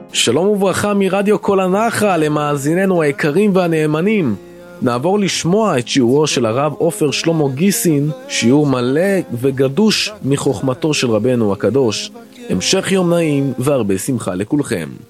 שלום וברכה מרדיו כל הנחל למאזיננו היקרים והנאמנים. נעבור לשמוע את שיעורו של הרב עופר שלמה גיסין, שיעור מלא וגדוש מחוכמתו של רבנו הקדוש. המשך יום נעים והרבה שמחה לכולכם.